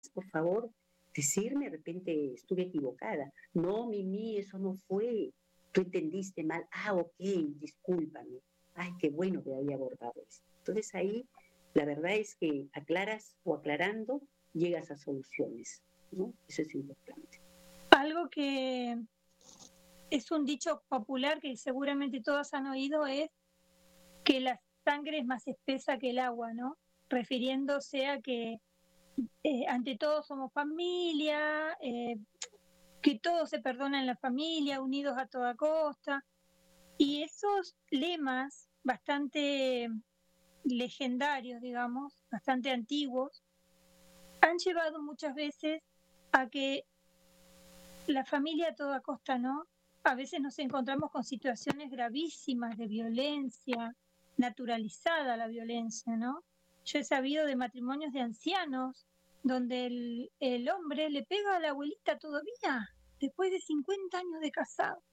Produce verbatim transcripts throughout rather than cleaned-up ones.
por favor, decirme, de repente estuve equivocada. No, Mimi, eso no fue. Tú entendiste mal. Ah, ok, discúlpame. Ay, qué bueno que había abordado eso. Entonces ahí, la verdad es que aclaras o aclarando, llegas a soluciones, ¿no? Eso es importante. Algo que es un dicho popular que seguramente todos han oído es que la sangre es más espesa que el agua, ¿no? Refiriéndose a que eh, ante todo somos familia, eh, que todo se perdona en la familia, unidos a toda costa. Y esos lemas bastante legendarios, digamos, bastante antiguos, han llevado muchas veces a que la familia a toda costa, ¿no? A veces nos encontramos con situaciones gravísimas de violencia, naturalizada la violencia, ¿no? Yo he sabido de matrimonios de ancianos donde el, el hombre le pega a la abuelita todavía, después de cincuenta años de casado,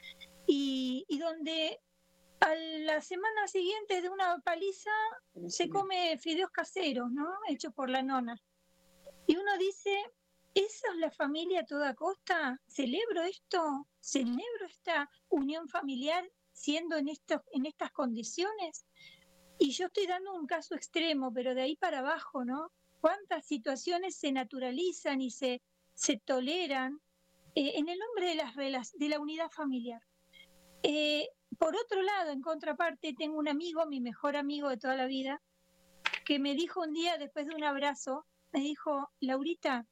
y, y donde a la semana siguiente de una paliza se come fideos caseros, ¿no? Hechos por la nona. Y uno dice, ¿esa es la familia a toda costa? ¿Celebro esto? ¿Celebro esta unión familiar siendo en, estos, en estas condiciones? Y yo estoy dando un caso extremo, pero de ahí para abajo, ¿no? ¿Cuántas situaciones se naturalizan y se, se toleran eh, en el nombre de, las, de la unidad familiar? Eh, por otro lado, en contraparte, tengo un amigo, mi mejor amigo de toda la vida, que me dijo un día, después de un abrazo, me dijo, Laurita,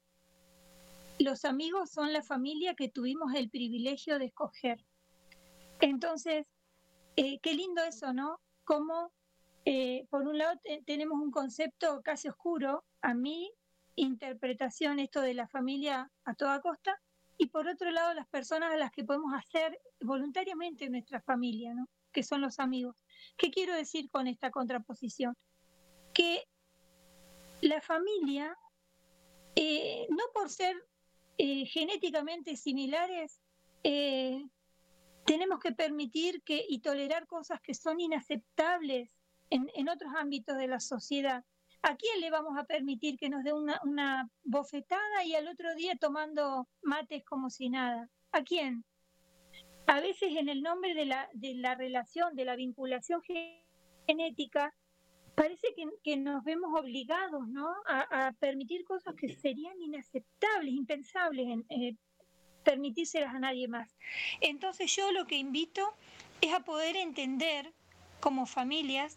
los amigos son la familia que tuvimos el privilegio de escoger. Entonces, eh, qué lindo eso, ¿no? Como, eh, por un lado, te, tenemos un concepto casi oscuro, a mi interpretación, esto de la familia a toda costa, y por otro lado, las personas a las que podemos hacer voluntariamente nuestra familia, ¿no? Que son los amigos. ¿Qué quiero decir con esta contraposición? Que la familia, eh, no por ser eh, genéticamente similares, eh, tenemos que permitir que, y tolerar cosas que son inaceptables en, en otros ámbitos de la sociedad. ¿A quién le vamos a permitir que nos dé una, una bofetada y al otro día tomando mates como si nada? ¿A quién? A veces en el nombre de la, de la relación, de la vinculación genética, parece que, que nos vemos obligados, ¿no? A, a permitir cosas que serían inaceptables, impensables, en, eh, permitírselas a nadie más. Entonces yo lo que invito es a poder entender como familias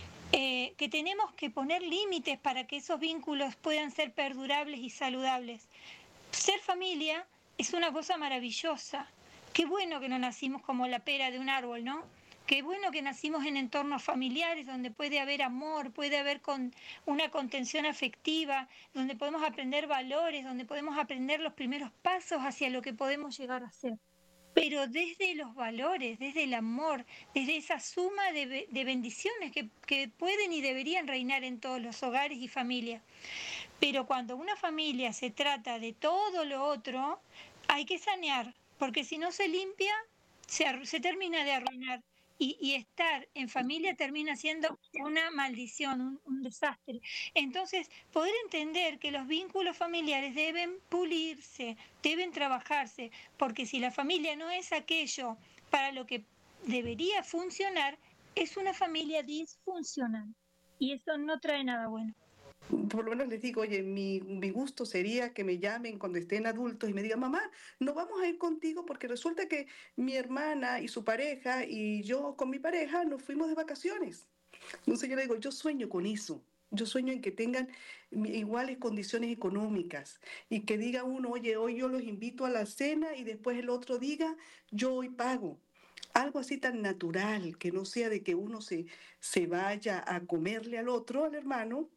eh, que tenemos que poner límites para que esos vínculos puedan ser perdurables y saludables. Ser familia es una cosa maravillosa. Qué bueno que no nacimos como la pera de un árbol, ¿no? Qué bueno que nacimos en entornos familiares donde puede haber amor, puede haber con una contención afectiva, donde podemos aprender valores, donde podemos aprender los primeros pasos hacia lo que podemos llegar a ser. Pero desde los valores, desde el amor, desde esa suma de, de bendiciones que, que pueden y deberían reinar en todos los hogares y familias. Pero cuando una familia se trata de todo lo otro, hay que sanear, porque si no se limpia, se, se termina de arruinar. Y, y, estar en familia termina siendo una maldición, un, un desastre. Entonces, poder entender que los vínculos familiares deben pulirse, deben trabajarse, porque si la familia no es aquello para lo que debería funcionar, es una familia disfuncional. Y eso no trae nada bueno. Por lo menos les digo, oye, mi, mi gusto sería que me llamen cuando estén adultos y me digan, mamá, no vamos a ir contigo porque resulta que mi hermana y su pareja y yo con mi pareja nos fuimos de vacaciones. Entonces yo le digo, yo sueño con eso. Yo sueño en que tengan iguales condiciones económicas y que diga uno, oye, hoy yo los invito a la cena y después el otro diga, yo hoy pago. Algo así tan natural, que no sea de que uno se, se vaya a comerle al otro, al hermano,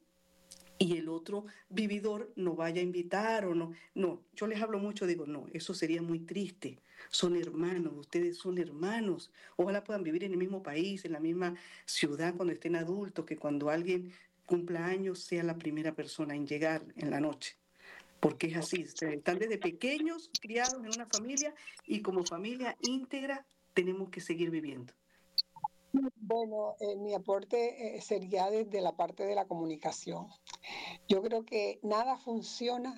y el otro vividor no vaya a invitar o no. No, yo les hablo mucho, digo, no, eso sería muy triste. Son hermanos, ustedes son hermanos. Ojalá puedan vivir en el mismo país, en la misma ciudad cuando estén adultos, que cuando alguien cumpla años sea la primera persona en llegar en la noche. Porque es así, están desde pequeños criados en una familia y como familia íntegra tenemos que seguir viviendo. Bueno, eh, mi aporte eh, sería desde la parte de la comunicación. Yo creo que nada funciona